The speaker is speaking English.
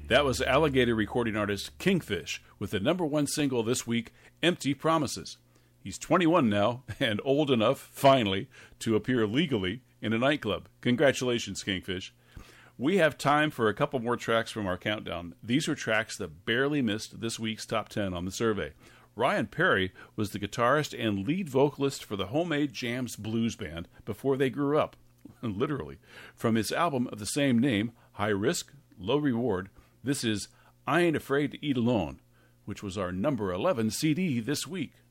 That was Alligator recording artist Kingfish with the number one single this week, Empty Promises. He's 21 now and old enough, finally, to appear legally in a nightclub. Congratulations, Kingfish. We have time for a couple more tracks from our countdown. These are tracks that barely missed this week's top 10 on the survey. Ryan Perry was the guitarist and lead vocalist for the Homemade Jams Blues Band before they grew up, literally. From his album of the same name, High Risk, Low Reward, this is I Ain't Afraid to Eat Alone, which was our number 11 CD this week.